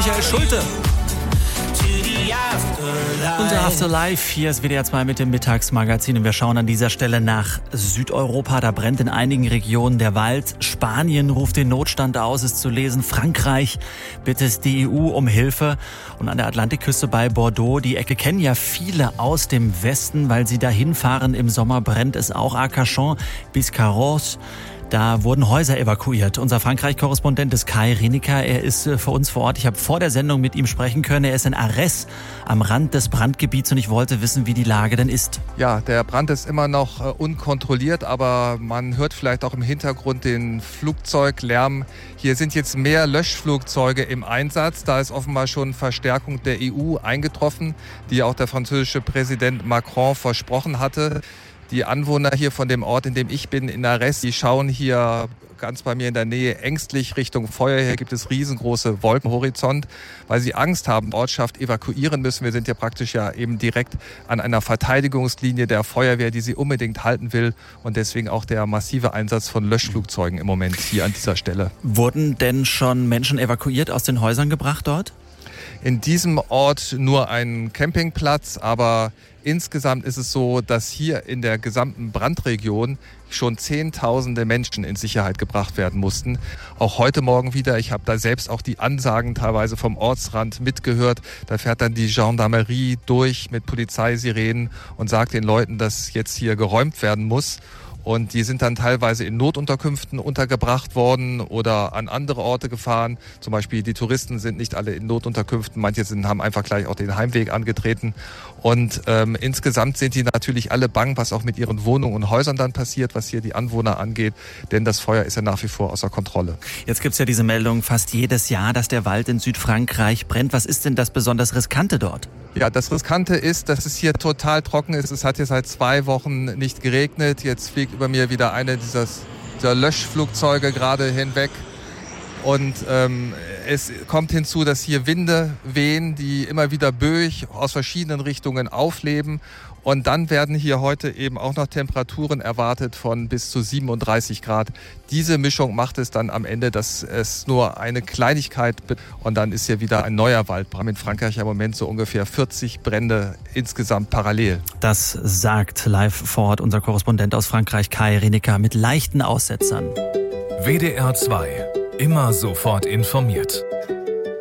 Michael Schulte. Unser Afterlife, hier ist WDR 2 mit dem Mittagsmagazin und wir schauen an dieser Stelle nach Südeuropa. Da brennt in einigen Regionen der Wald. Spanien ruft den Notstand aus, ist zu lesen. Frankreich bittet die EU um Hilfe. Und an der Atlantikküste bei Bordeaux, die Ecke kennen ja viele aus dem Westen, weil sie dahin fahren. Im Sommer brennt es auch. Arcachon bis Carros. Da wurden Häuser evakuiert. Unser Frankreich-Korrespondent ist Kai Rineker. Er ist für uns vor Ort. Ich habe vor der Sendung mit ihm sprechen können. Er ist in Arès am Rand des Brandgebiets und ich wollte wissen, wie die Lage denn ist. Ja, der Brand ist immer noch unkontrolliert, aber man hört vielleicht auch im Hintergrund den Flugzeuglärm. Hier sind jetzt mehr Löschflugzeuge im Einsatz. Da ist offenbar schon Verstärkung der EU eingetroffen, die auch der französische Präsident Macron versprochen hatte. Die Anwohner hier von dem Ort, in dem ich bin, in Arès, die schauen hier ganz bei mir in der Nähe ängstlich Richtung Feuer. Hier gibt es riesengroße Wolkenhorizont, weil sie Angst haben, die Ortschaft evakuieren müssen. Wir sind ja praktisch eben direkt an einer Verteidigungslinie der Feuerwehr, die sie unbedingt halten will. Und deswegen auch der massive Einsatz von Löschflugzeugen im Moment hier an dieser Stelle. Wurden denn schon Menschen evakuiert, aus den Häusern gebracht dort? In diesem Ort nur ein Campingplatz, aber insgesamt ist es so, dass hier in der gesamten Brandregion schon Zehntausende Menschen in Sicherheit gebracht werden mussten. Auch heute Morgen wieder. Ich habe da selbst auch die Ansagen teilweise vom Ortsrand mitgehört. Da fährt dann die Gendarmerie durch mit Polizeisirenen und sagt den Leuten, dass jetzt hier geräumt werden muss. Und die sind dann teilweise in Notunterkünften untergebracht worden oder an andere Orte gefahren. Zum Beispiel die Touristen sind nicht alle in Notunterkünften. Manche haben einfach gleich auch den Heimweg angetreten. Und insgesamt sind die natürlich alle bang, was auch mit ihren Wohnungen und Häusern dann passiert, was hier die Anwohner angeht. Denn das Feuer ist ja nach wie vor außer Kontrolle. Jetzt gibt's ja diese Meldung fast jedes Jahr, dass der Wald in Südfrankreich brennt. Was ist denn das besonders Riskante dort? Ja, das Riskante ist, dass es hier total trocken ist. Es hat hier seit 2 Wochen nicht geregnet. Jetzt fliegt über mir wieder eine dieser Löschflugzeuge gerade hinweg. Und es kommt hinzu, dass hier Winde wehen, die immer wieder böig aus verschiedenen Richtungen aufleben. Und dann werden hier heute eben auch noch Temperaturen erwartet von bis zu 37 Grad. Diese Mischung macht es dann am Ende, dass es nur eine Kleinigkeit und dann ist hier wieder ein neuer Waldbrand. In Frankreich im Moment so ungefähr 40 Brände insgesamt parallel. Das sagt live vor Ort unser Korrespondent aus Frankreich, Kai Rineker, mit leichten Aussetzern. WDR 2. Immer sofort informiert.